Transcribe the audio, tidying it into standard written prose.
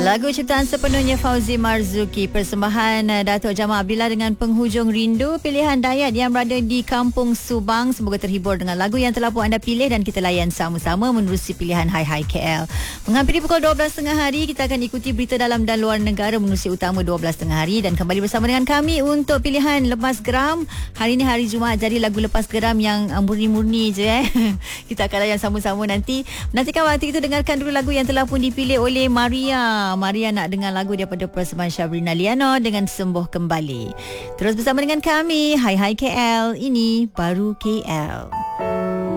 Lagu ciptaan sepenuhnya Fauzi Marzuki, persembahan Datuk Jamal Abdillah dengan Penghujung Rindu, pilihan Dayat yang berada di Kampung Subang. Semoga terhibur dengan lagu yang telah pun anda pilih dan kita layan sama-sama menerusi pilihan Hai Hai KL. Menghampiri pukul 12.30 hari, kita akan ikuti berita dalam dan luar negara menerusi utama 12.30 hari dan kembali bersama dengan kami untuk pilihan Lepas Geram. Hari ini hari Jumaat, jadi lagu Lepas Geram yang murni-murni je kita akan layan sama-sama nanti. Nantikan waktu itu, dengarkan dulu lagu yang telah pun dipilih oleh Maria. Maria nak dengar lagu daripada persembahan Syabrina Liano dengan Sembuh Kembali. Terus bersama dengan kami, Hai Hai KL, ini baru KL.